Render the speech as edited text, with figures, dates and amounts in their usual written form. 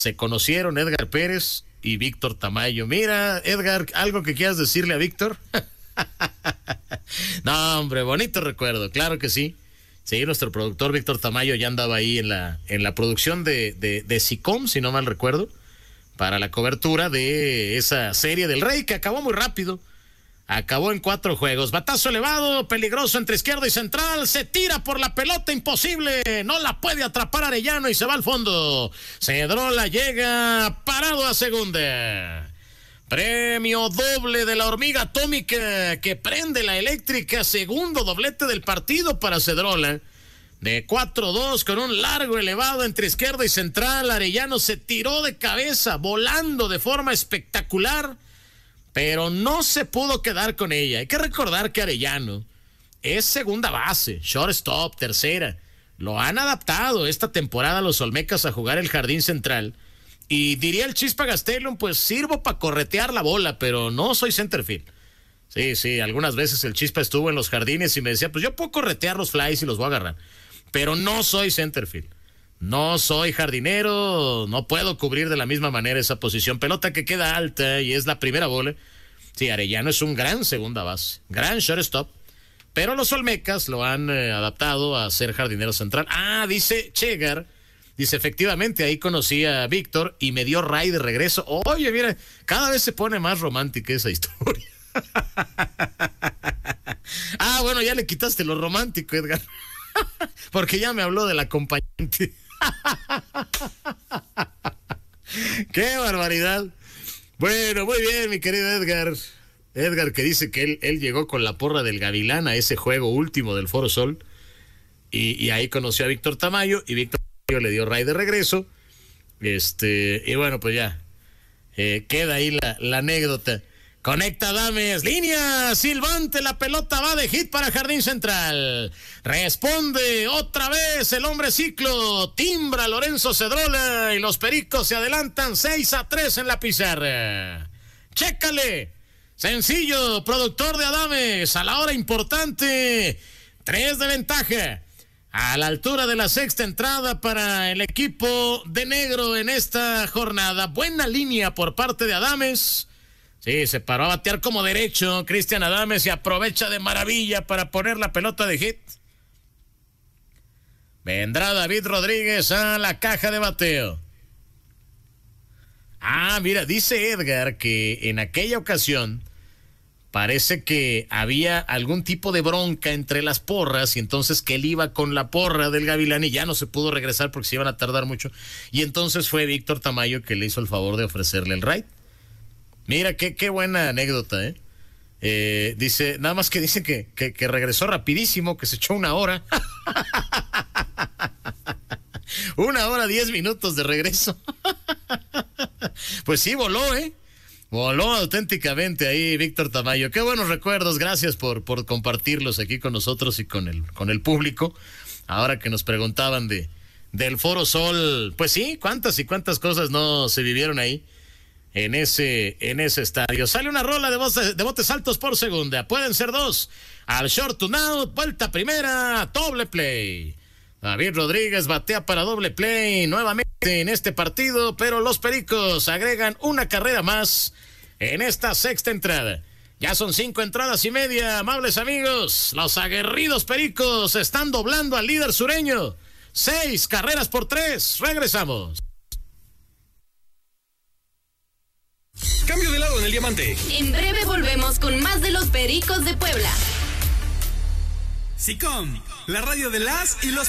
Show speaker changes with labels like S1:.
S1: se conocieron Edgar Pérez y Víctor Tamayo. Mira, Edgar, ¿algo que quieras decirle a Víctor? No, hombre, bonito recuerdo, claro que sí. Sí, nuestro productor Víctor Tamayo ya andaba ahí en la producción de SICOM, si no mal recuerdo, para la cobertura de esa serie del Rey, que acabó muy rápido. Acabó en 4 juegos. Batazo elevado, peligroso entre izquierda y central. Se tira por la pelota, imposible. No la puede atrapar Arellano y se va al fondo. Cedrola llega parado a segunda. Premio doble de la hormiga atómica que prende la eléctrica. Segundo doblete del partido para Cedrola. De 4-2 con un largo elevado entre izquierda y central. Arellano se tiró de cabeza, volando de forma espectacular, pero no se pudo quedar con ella. Hay que recordar que Arellano es segunda base, shortstop, tercera. Lo han adaptado esta temporada los Olmecas a jugar el jardín central. Y diría el Chispa Gastelum, pues sirvo para corretear la bola, pero no soy centerfield. Sí, algunas veces el Chispa estuvo en los jardines y me decía, pues yo puedo corretear los flies y los voy a agarrar, pero no soy centerfield. No soy jardinero, no puedo cubrir de la misma manera esa posición. Pelota que queda alta y es la primera bola. Sí, Arellano es un gran segunda base, gran shortstop, pero los Olmecas lo han adaptado a ser jardinero central. Dice Chegar, dice, efectivamente, ahí conocí a Víctor y me dio ray de regreso. Oye, mira, cada vez se pone más romántica esa historia. Bueno, ya le quitaste lo romántico, Edgar, porque ya me habló del acompañante. ¡Qué barbaridad! Bueno, muy bien, mi querido Edgar. Edgar, que dice que él llegó con la porra del Gavilán a ese juego último del Foro Sol. Y ahí conoció a Víctor Tamayo. Y Víctor Tamayo le dio ray de regreso. Y bueno, pues ya. Queda ahí la anécdota. Conecta Adames, línea silbante, la pelota va de hit para Jardín Central. Responde otra vez el hombre ciclo, timbra Lorenzo Cedrola y los Pericos se adelantan 6-3 en la pizarra. Chécale, sencillo, productor de Adames, a la hora importante, 3 de ventaja. A la altura de la sexta entrada para el equipo de negro en esta jornada. Buena línea por parte de Adames. Sí, se paró a batear como derecho Cristian Adames y aprovecha de maravilla para poner la pelota de hit. Vendrá David Rodríguez a la caja de bateo. Mira, dice Edgar que en aquella ocasión parece que había algún tipo de bronca entre las porras y entonces que él iba con la porra del Gavilán y ya no se pudo regresar porque se iban a tardar mucho. Y entonces fue Víctor Tamayo que le hizo el favor de ofrecerle el ride. Mira, qué buena anécdota, dice, nada más que dice que regresó rapidísimo, que se echó 1 hora. 1 hora 10 minutos de regreso. Pues sí, voló, voló auténticamente ahí Víctor Tamayo. Qué buenos recuerdos, gracias por compartirlos aquí con nosotros y con el público. Ahora que nos preguntaban del Foro Sol, pues sí, cuántas y cuántas cosas no se vivieron ahí. En ese estadio. Sale una rola de botes altos por segunda. Pueden ser 2. Al short to out, vuelta primera, doble play. David Rodríguez batea para doble play nuevamente en este partido, pero los Pericos agregan una carrera más en esta sexta entrada. Ya son 5 entradas y media, amables amigos. Los aguerridos Pericos están doblando al líder sureño. 6 carreras por 3. Regresamos.
S2: Cambio de lado en el diamante.
S3: En breve volvemos con más de los Pericos de Puebla.
S2: SICOM, la radio de las y los